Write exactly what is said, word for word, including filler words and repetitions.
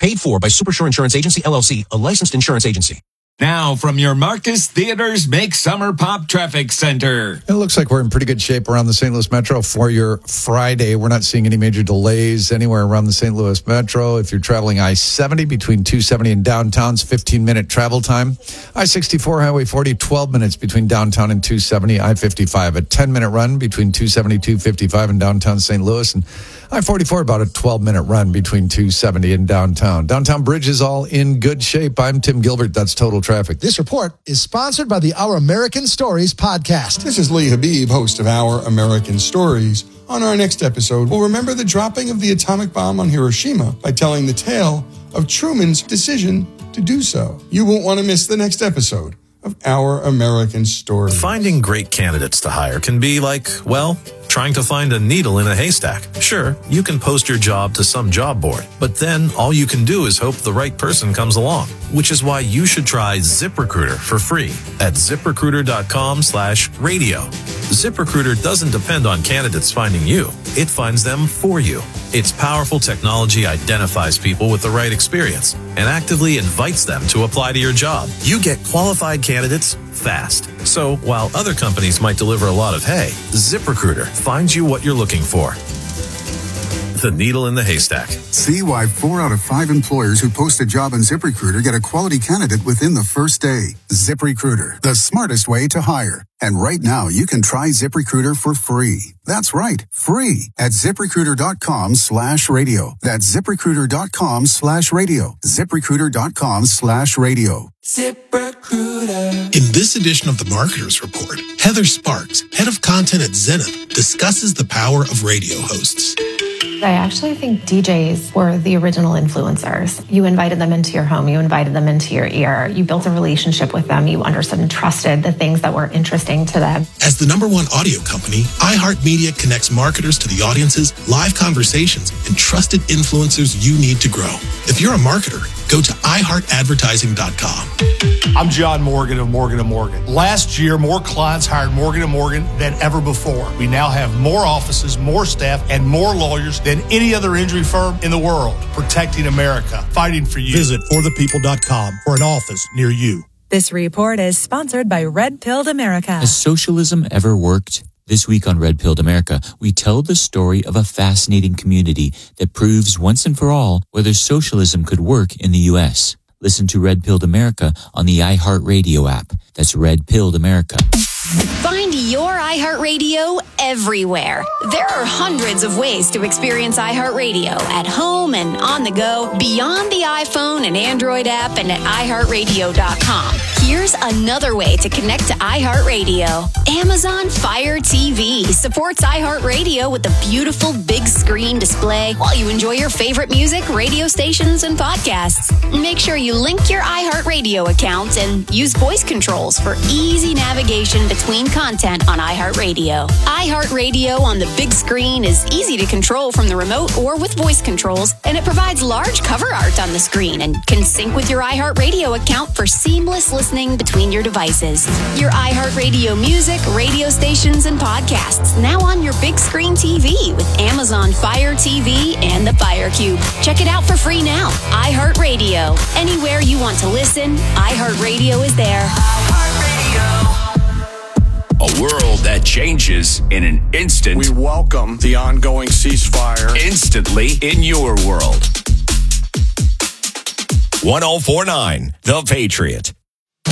Paid for by Supersure Insurance Agency, L L C, a licensed insurance agency. Now, from your Marcus Theaters Make Summer Pop Traffic Center. It looks like we're in pretty good shape around the Saint Louis Metro for your Friday. We're not seeing any major delays anywhere around the Saint Louis Metro. If you're traveling I seventy between two seventy and downtown's fifteen-minute travel time. I sixty-four, Highway forty, twelve minutes between downtown and two seventy. I fifty-five, a ten-minute run between two seventy, two fifty-five and downtown Saint Louis. And I forty-four, about a twelve-minute run between two seventy and downtown. Downtown Bridge is all in good shape. I'm Tim Gilbert. That's Total Traffic. This report is sponsored by the Our American Stories podcast. This is Lee Habib, host of Our American Stories. On our next episode, we'll remember the dropping of the atomic bomb on Hiroshima by telling the tale of Truman's decision to do so. You won't want to miss the next episode of Our American Stories. Finding great candidates to hire can be like, well, trying to find a needle in a haystack. Sure, you can post your job to some job board, but then all you can do is hope the right person comes along, which is why you should try ZipRecruiter for free at ZipRecruiter.com slash radio. ZipRecruiter doesn't depend on candidates finding you. It finds them for you. Its powerful technology identifies people with the right experience and actively invites them to apply to your job. You get qualified candidates fast. So while other companies might deliver a lot of hay, ZipRecruiter finds you what you're looking for. The needle in the haystack. See why four out of five employers who post a job on ZipRecruiter get a quality candidate within the first day. ZipRecruiter, the smartest way to hire. And right now, you can try ZipRecruiter for free. That's right, free at ZipRecruiter.com slash radio. That's ZipRecruiter.com slash radio. ZipRecruiter.com slash radio. ZipRecruiter. In this edition of the Marketers Report, Heather Sparks, head of content at Zenith, discusses the power of radio hosts. I actually think D Js were the original influencers. You invited them into your home. You invited them into your ear. You built a relationship with them. You understood and trusted the things that were interesting to them. As the number one audio company, iHeartMedia connects marketers to the audiences, live conversations, and trusted influencers you need to grow. If you're a marketer, go to i heart advertising dot com. I'm John Morgan of Morgan and Morgan. Last year, more clients hired Morgan and Morgan than ever before. We now have more offices, more staff, and more lawyers than any other injury firm in the world, protecting America, fighting for you. Visit for the people dot com for an office near you. This report is sponsored by Red Pilled America. Has socialism ever worked? This week on Red Pilled America, we tell the story of a fascinating community that proves once and for all whether socialism could work in the U S. Listen to Red Pilled America on the iHeartRadio app. That's Red Pilled America. Find your iHeartRadio everywhere. There are hundreds of ways to experience iHeartRadio at home and on the go, beyond the iPhone and Android app and at i heart radio dot com. Here's another way to connect to iHeartRadio. Amazon Fire T V supports iHeartRadio with a beautiful big screen display while you enjoy your favorite music, radio stations, and podcasts. Make sure you link your iHeartRadio account and use voice controls for easy navigation between content on iHeartRadio. iHeartRadio on the big screen is easy to control from the remote or with voice controls, and it provides large cover art on the screen and can sync with your iHeartRadio account for seamless listening between your devices. Your iHeartRadio music, radio stations, and podcasts now on your big screen T V with Amazon Fire T V and the Fire Cube. Check it out for free now. iHeartRadio. Anywhere you want to listen, iHeartRadio is there. A world that changes in an instant. We welcome the ongoing ceasefire. Instantly in your world. one oh four point nine The Patriot.